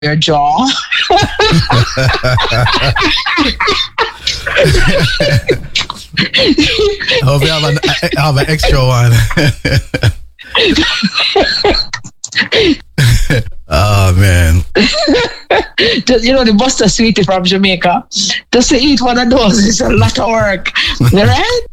your jaw. Hope you have an extra one. Oh man. Just, the Buster Sweetie from Jamaica. Just to eat one of those is a lot of work. Right?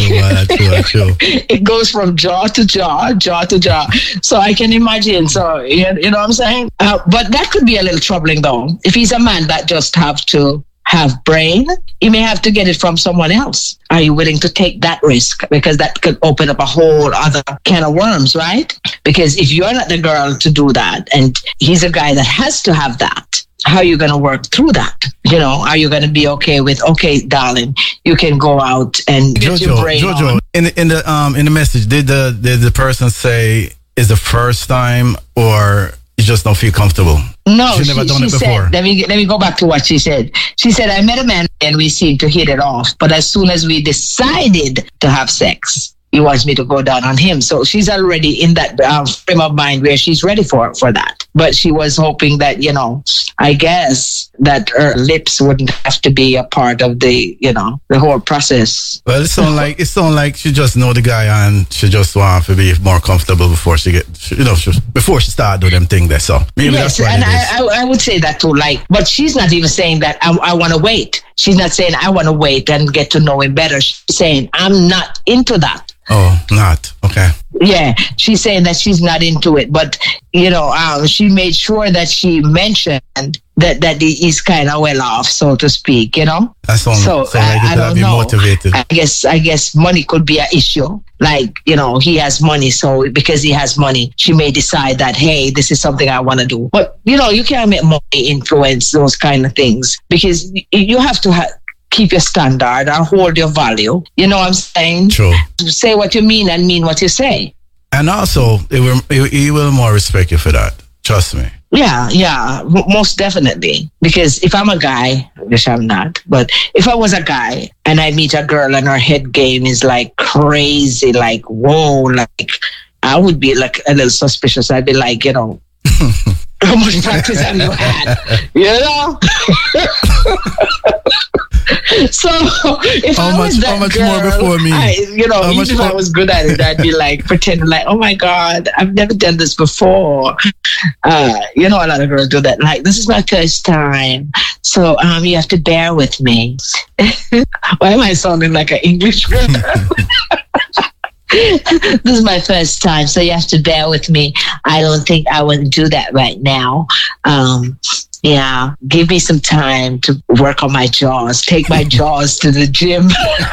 True. It goes from jaw to jaw to jaw. So I can imagine. So, you know what I'm saying? But that could be a little troubling though. If he's a man that just have to have brain, you may have to get it from someone else. Are you willing to take that risk? Because that could open up a whole other can of worms, right? Because if you're not the girl to do that and he's a guy that has to have that, how are you going to work through that? Are you going to be okay with, okay, darling, you can go out and get your brain on? In the message, did the person say is the first time or you just don't feel comfortable? No, she never done it before. Said, let me go back to what she said. She said, I met a man and we seemed to hit it off. But as soon as we decided to have sex, he wants me to go down on him. So she's already in that frame of mind where she's ready for that. But she was hoping that, I guess that her lips wouldn't have to be a part of the, the whole process. Well, it sounds like she just know the guy and she just wants to be more comfortable before she before she start doing them thing there. So maybe yes, that's what and it is. I would say that too. But she's not even saying that I want to wait. She's not saying I want to wait and get to know him better. She's saying I'm not into that. Oh, not okay. Yeah, she's saying that she's not into it, but she made sure that she mentioned that he's kind of well off, so to speak. That's all. So I don't know. Motivated. I guess money could be an issue. He has money, so because he has money, she may decide that, hey, this is something I want to do. But you can't make money influence those kind of things because you have to keep your standard and hold your value. You know what I'm saying? True. Say what you mean and mean what you say. And also, he will more respect you for that. Trust me. Yeah, most definitely. Because if I'm a guy, which I'm not, but if I was a guy and I meet a girl and her head game is like crazy, like, whoa, I would be like a little suspicious. I'd be like, how much practice have you had? So if I was that how much girl, more before me? Even if I was good at it, I'd be like pretending like, oh my God, I've never done this before. A lot of girls do that. Like, this is my first time, so you have to bear with me. Why am I sounding like an English girl? This is my first time, so you have to bear with me. I don't think I would do that right now. Give me some time to work on my jaws. Take my jaws to the gym.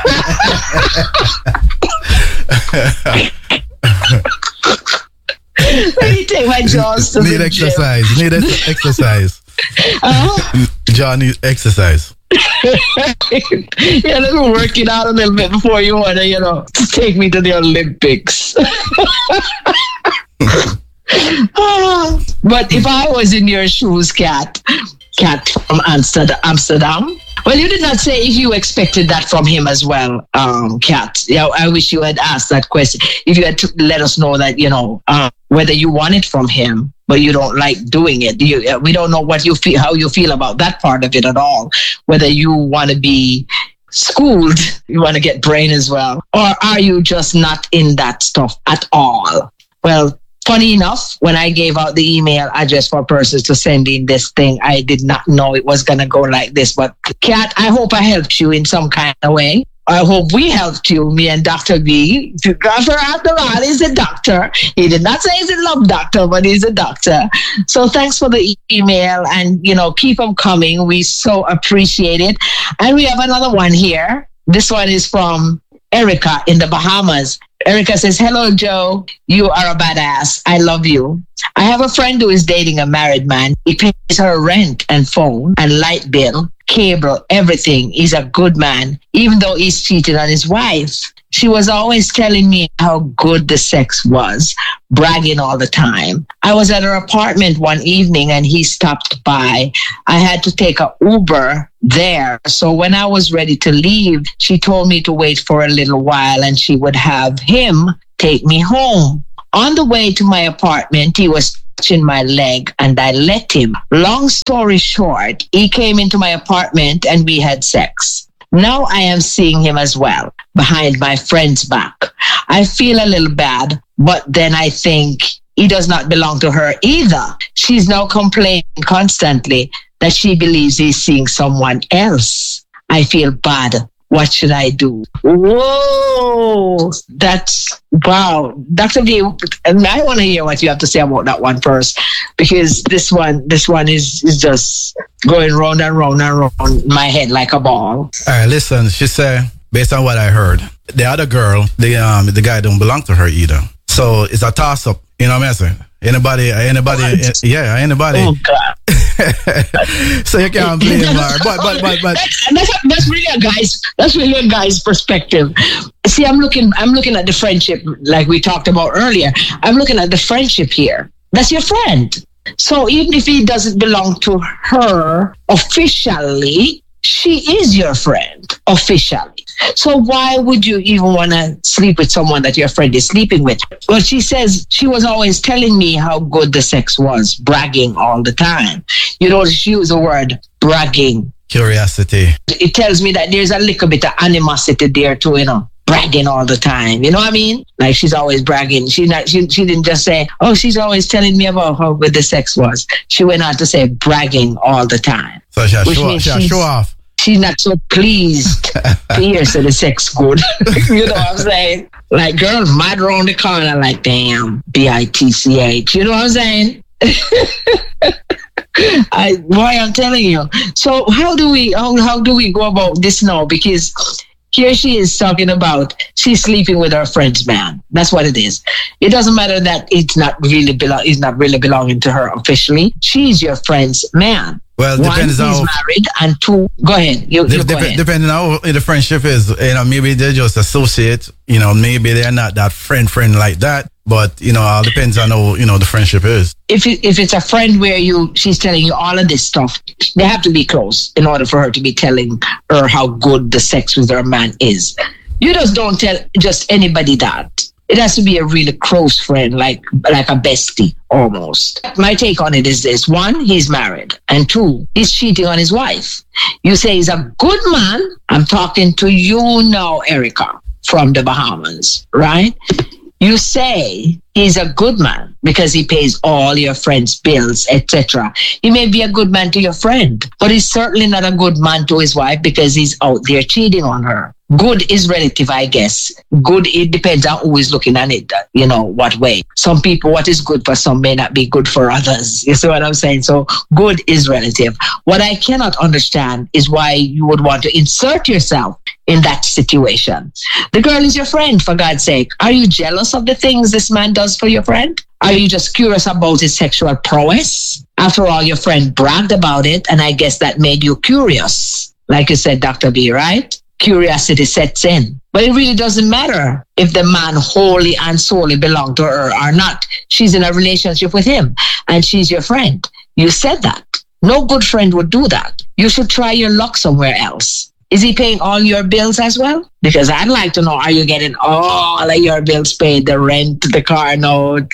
Let me take my jaws to the exercise. gym. Need exercise. John needs exercise. Let me work it out a little bit before you want to, take me to the Olympics. But if I was in your shoes, Kat from Amsterdam. Well, you did not say if you expected that from him as well, Kat. Yeah, I wish you had asked that question. If you had to let us know that, whether you want it from him, but you don't like doing it. We don't know what you feel, how you feel about that part of it at all. Whether you want to be schooled, you want to get brain as well, or are you just not in that stuff at all? Well, funny enough, when I gave out the email address for persons to send in this thing, I did not know it was going to go like this. But Kat, I hope I helped you in some kind of way. I hope we helped you, me and Dr. B. Dr. After all, he's a doctor. He did not say he's a love doctor, but he's a doctor. So thanks for the email and, keep them coming. We so appreciate it. And we have another one here. This one is from Erica in the Bahamas. Erica says, hello, Joe. You are a badass. I love you. I have a friend who is dating a married man. He pays her rent and phone and light bill, cable, everything. He's a good man, even though he's cheating on his wife. She was always telling me how good the sex was, bragging all the time. I was at her apartment one evening and he stopped by. I had to take an Uber there. So when I was ready to leave, she told me to wait for a little while and she would have him take me home. On the way to my apartment, he was touching my leg and I let him. Long story short, he came into my apartment and we had sex. Now I am seeing him as well behind my friend's back. I feel a little bad, but then I think he does not belong to her either. She's now complaining constantly that she believes he's seeing someone else. I feel bad. What should I do? Whoa, that's wow. Dr. B, I want to hear what you have to say about that one first, because this one is just going round and round and round in my head like a ball. All right, listen, she said, based on what I heard, the other girl, the guy don't belong to her either. So it's a toss up. You know what I'm saying? Anybody? What? Yeah, anybody. Oh God. So you can't blame her. But that's really a guy's perspective. See, I'm looking at the friendship like we talked about earlier. I'm looking at the friendship here. That's your friend. So even if he doesn't belong to her officially, she is your friend officially. So why would you even want to sleep with someone that your friend is sleeping with? Well, she says she was always telling me how good the sex was, bragging all the time. You know, she used the word bragging. Curiosity. It tells me that there's a little bit of animosity there too, you know, bragging all the time. You know what I mean? Like she's always bragging. She didn't just say, oh, she's always telling me about how good the sex was. She went on to say bragging all the time. So she'll show off. She's not so pleased to hear so the sex good. You know what I'm saying? Like girls might around the corner like, damn, bitch. You know what I'm saying? I'm telling you. So how do we go about this now? Because here she is talking about she's sleeping with her friend's man. That's what it is. It doesn't matter that it's not really belonging to her officially. She's your friend's man. Well, one, depends he's on married, and two, go ahead. Go ahead. Depending on how the friendship is, you know, maybe they're just associate. You know, maybe they're not that friend like that. But you know, all depends on how the friendship is. If it's a friend where she's telling you all of this stuff, they have to be close in order for her to be telling her how good the sex with her man is. You just don't tell just anybody that. It has to be a really close friend, like a bestie almost. My take on it is this. One, he's married. And two, he's cheating on his wife. You say he's a good man. I'm talking to you now, Erica, from the Bahamas, right? You say he's a good man because he pays all your friends' bills, etc. He may be a good man to your friend, but he's certainly not a good man to his wife because he's out there cheating on her. Good is relative, I guess. Good, it depends on who is looking at it, you know, what way. Some people, what is good for some may not be good for others. You see what I'm saying? So good is relative. What I cannot understand is why you would want to insert yourself in that situation. The girl is your friend, for God's sake. Are you jealous of the things this man does for your friend? Are you just curious about his sexual prowess? After all, your friend bragged about it, and I guess that made you curious. Like you said, Dr. B, right? Curiosity sets in. But it really doesn't matter if the man wholly and solely belonged to her or not. She's in a relationship with him, and she's your friend. You said that. No good friend would do that. You should try your luck somewhere else. Is he paying all your bills as well? Because I'd like to know, are you getting all of your bills paid? The rent, the car note,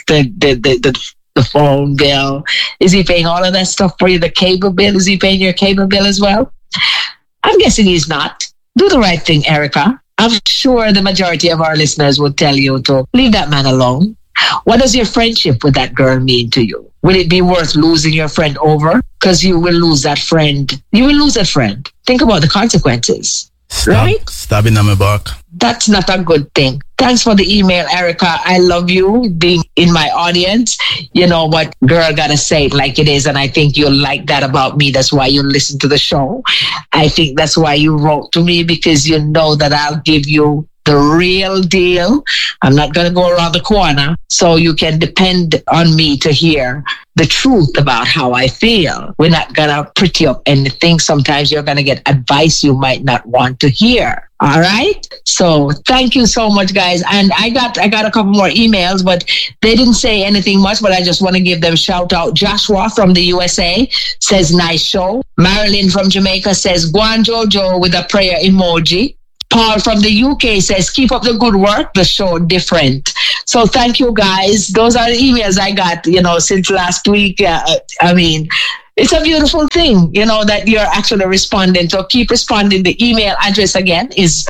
the phone bill. Is he paying all of that stuff for you? The cable bill? Is he paying your cable bill as well? I'm guessing he's not. Do the right thing, Erica. I'm sure the majority of our listeners would tell you to leave that man alone. What does your friendship with that girl mean to you? Will it be worth losing your friend over? Because you will lose that friend. You will lose that friend. Think about the consequences. Right? Stabbing on my back. That's not a good thing. Thanks for the email, Erica. I love you being in my audience. You know what, girl, gotta say it like it is. And I think you'll like that about me. That's why you listen to the show. I think that's why you wrote to me, because you know that I'll give you the real deal. I'm not going to go around the corner. So you can depend on me to hear the truth about how I feel. We're not going to pretty up anything. Sometimes you're going to get advice you might not want to hear. All right. So thank you so much, guys. And I got a couple more emails, but they didn't say anything much, but I just want to give them a shout out. Joshua from the USA says, nice show. Marilyn from Jamaica says, Guan Jojo with a prayer emoji. Paul from the UK says, keep up the good work. The show different. So thank you guys. Those are the emails I got, since last week. It's a beautiful thing, that you're actually responding. So keep responding. The email address again is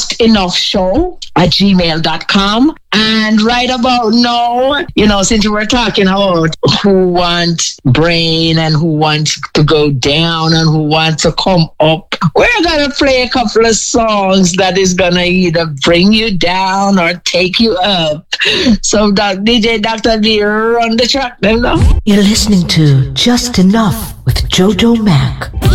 justenoughshow@gmail.com. And right about now, since we were talking about who wants brain and who wants to go down and who wants to come up, we're going to play a couple of songs that is going to either bring you down or take you up. So DJ Dr. B, run the track then now. You're listening to Just Enough with Jojo Mac.